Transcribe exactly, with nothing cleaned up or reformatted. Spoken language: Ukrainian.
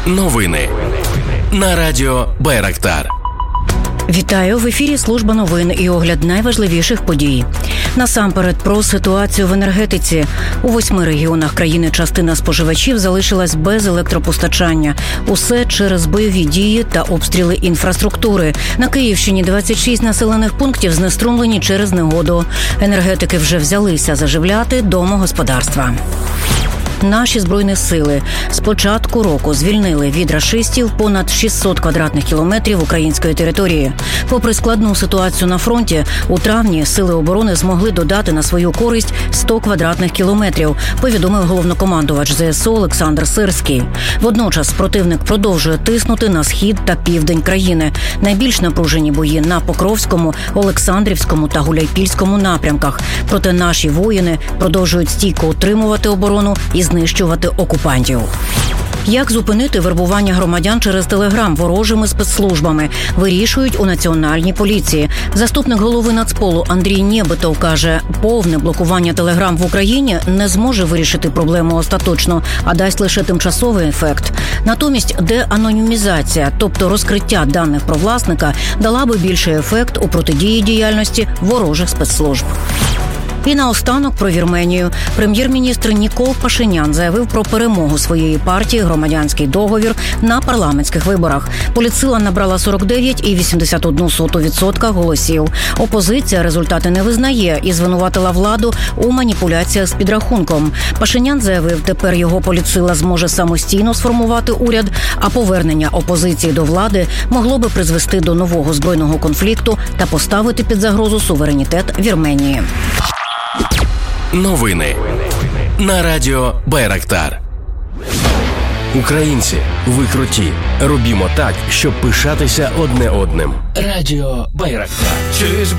Новини на радіо Байрактар. Вітаю! В ефірі служба новин і огляд найважливіших подій. Насамперед про ситуацію в енергетиці. У восьми регіонах країни частина споживачів залишилась без електропостачання. Усе через бойові дії та обстріли інфраструктури. На Київщині двадцять шість населених пунктів знеструмлені через негоду. Енергетики вже взялися заживляти домогосподарства. Наші Збройні сили з початку року звільнили від рашистів понад шістсот квадратних кілометрів української території. Попри складну ситуацію на фронті, у травні сили оборони змогли додати на свою користь сто квадратних кілометрів, повідомив головнокомандувач зе ес о Олександр Сирський. Водночас противник продовжує тиснути на схід та південь країни. Найбільш напружені бої на Покровському, Олександрівському та Гуляйпільському напрямках. Проте наші воїни продовжують стійко утримувати оборону і знищувати окупантів. Як зупинити вербування громадян через Телеграм ворожими спецслужбами, вирішують у Національній поліції. Заступник голови Нацполу Андрій Нєбитов каже, повне блокування Телеграм в Україні не зможе вирішити проблему остаточно, а дасть лише тимчасовий ефект. Натомість деанонімізація, тобто розкриття даних про власника, дала би більший ефект у протидії діяльності ворожих спецслужб. І наостанок про Вірменію. Прем'єр-міністр Нікол Пашинян заявив про перемогу своєї партії «Громадянський договір» на парламентських виборах. Політсила набрала сорок дев'ять цілих вісімдесят одна сотих відсотка голосів. Опозиція результати не визнає і звинуватила владу у маніпуляціях з підрахунком. Пашинян заявив, тепер його політсила зможе самостійно сформувати уряд, а повернення опозиції до влади могло би призвести до нового збройного конфлікту та поставити під загрозу суверенітет Вірменії. Новини на радіо Байрактар. Українці, ви круті. Робімо так, щоб пишатися одне одним. Радіо Байрактар. Чуєш,